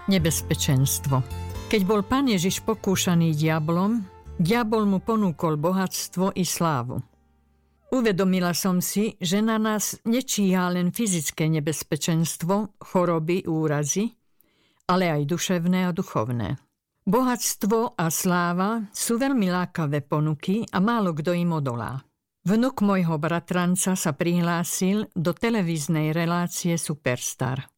Nebezpečenstvo. Keď bol Pán Ježiš pokúšaný diablom, diabol mu ponúkol bohatstvo i slávu. Uvedomila som si, že na nás nečíha len fyzické nebezpečenstvo, choroby, úrazy, ale aj duševné a duchovné. Bohatstvo a sláva sú veľmi lákavé ponuky a málo kto im odolá. Vnuk môjho bratranca sa prihlásil do televíznej relácie Superstar.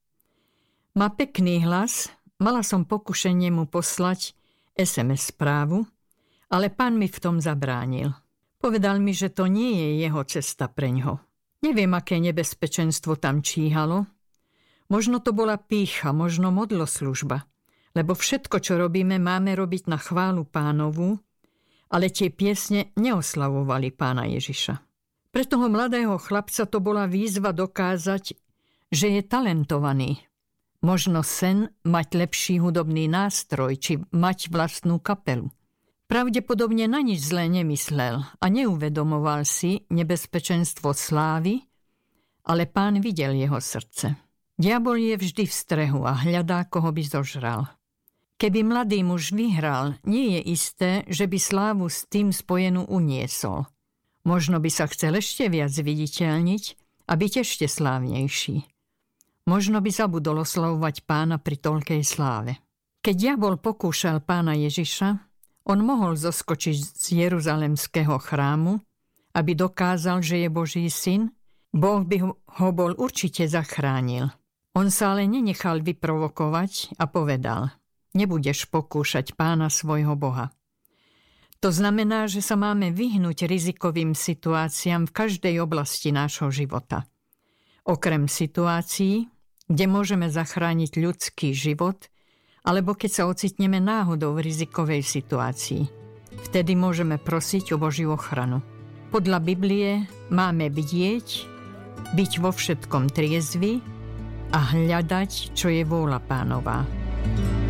Má pekný hlas. Mala som pokušenie mu poslať SMS správu, ale Pán mi v tom zabránil. Povedal mi, že to nie je jeho cesta preňho. Neviem, aké nebezpečenstvo tam číhalo. Možno to bola pýcha, možno modloslužba, lebo všetko, čo robíme, máme robiť na chválu Pánovu, ale tie piesne neoslavovali Pána Ježiša. Pre toho mladého chlapca to bola výzva dokázať, že je talentovaný. Možno sen mať lepší hudobný nástroj, či mať vlastnú kapelu. Pravdepodobne na nič zlé nemyslel a neuvedomoval si nebezpečenstvo slávy, ale Pán videl jeho srdce. Diabol je vždy v strehu a hľadá, koho by zožral. Keby mladý muž vyhral, nie je isté, že by slávu s tým spojenú uniesol. Možno by sa chcel ešte viac viditeľniť a byť ešte slávnejší. Možno by zabudol oslavovať Pána pri toľkej sláve. Keď diabol pokúšal Pána Ježiša, on mohol zoskočiť z Jeruzalemského chrámu, aby dokázal, že je Boží syn. Boh by ho bol určite zachránil. On sa ale nenechal vyprovokovať a povedal: nebudeš pokúšať Pána svojho Boha. To znamená, že sa máme vyhnúť rizikovým situáciám v každej oblasti nášho života. Okrem situácií, kde môžeme zachrániť ľudský život, alebo keď sa ocitneme náhodou v rizikovej situácii. Vtedy môžeme prosiť o Božiu ochranu. Podľa Biblie máme bdieť, byť vo všetkom triezvy a hľadať, čo je vôľa Pánova.